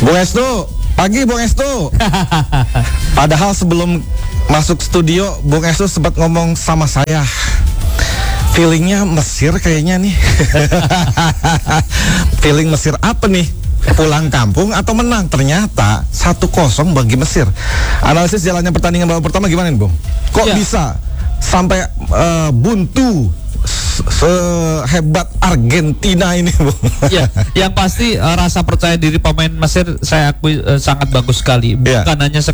Bung Estu, pagi Bung Estu. Padahal sebelum masuk studio, Bung Estu sempat ngomong sama saya. Feelingnya Mesir kayaknya nih. Feeling Mesir apa nih? Pulang kampung atau menang? Ternyata 1-0 bagi Mesir. Analisis jalannya pertandingan babak pertama gimana nih, Bung? Kok bisa sampai buntu sehebat Argentina ini, Bung? Ya, yang pasti rasa percaya diri pemain Mesir saya akui sangat bagus sekali. Bukan hanya